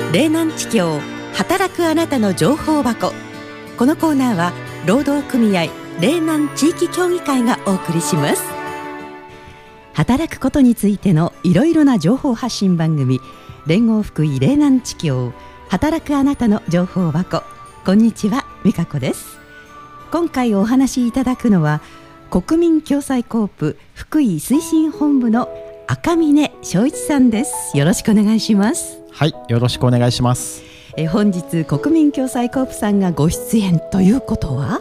嶺南地境働くあなたの情報箱。このコーナーは労働組合嶺南地域協議会がお送りします。働くことについてのいろいろな情報発信番組、連合福井嶺南地境働くあなたの情報箱。こんにちは、美香子です。今回お話しいただくのは国民共済コープ福井推進本部の赤嶺正一さんです。よろしくお願いします。 はい、よろしくお願いします。 本日国民共済コープさんがご出演ということは、